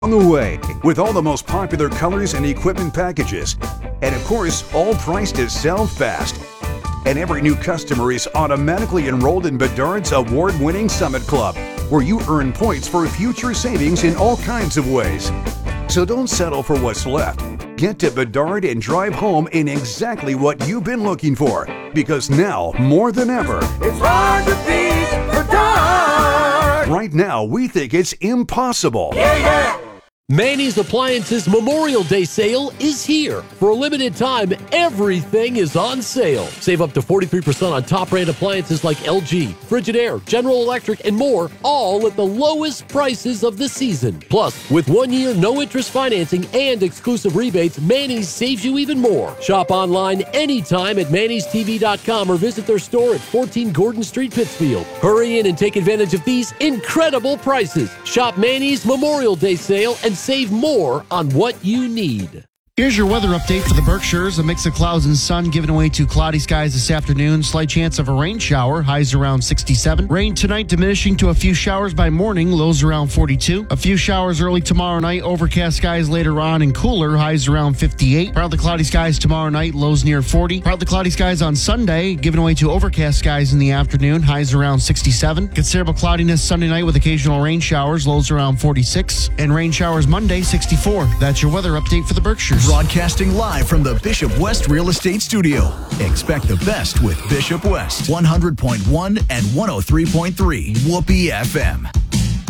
On the way, with all the most popular colors and equipment packages. And of course, all priced to sell fast. And every new customer is automatically enrolled in Bedard's award-winning Summit Club, where you earn points for future savings in all kinds of ways. So don't settle for what's left. Get to Bedard and drive home in exactly what you've been looking for. Because now, more than ever, it's hard to beat Bedard. Right now, we think it's impossible. Yeah. Manny's Appliances Memorial Day sale is here. For a limited time, everything is on sale. Save up to 43% on top brand appliances like LG, Frigidaire, General Electric, and more, all at the lowest prices of the season. Plus, with 1 year no-interest financing and exclusive rebates, Manny's saves you even more. Shop online anytime at mannystv.com or visit their store at 14 Gordon Street, Pittsfield. Hurry in and take advantage of these incredible prices. Shop Manny's Memorial Day sale and save more on what you need. Here's your weather update for the Berkshires. A mix of clouds and sun giving way to cloudy skies this afternoon. Slight chance of a rain shower. Highs around 67. Rain tonight diminishing to a few showers by morning. Lows around 42. A few showers early tomorrow night. Overcast skies later on and cooler. Highs around 58. Partly cloudy skies tomorrow night. Lows near 40. Partly cloudy skies on Sunday. Giving way to overcast skies in the afternoon. Highs around 67. Considerable cloudiness Sunday night with occasional rain showers. Lows around 46. And rain showers Monday, 64. That's your weather update for the Berkshires. Broadcasting live from the Bishop West Real Estate Studio. Expect the best with Bishop West. 100.1 and 103.3 Whoopee FM.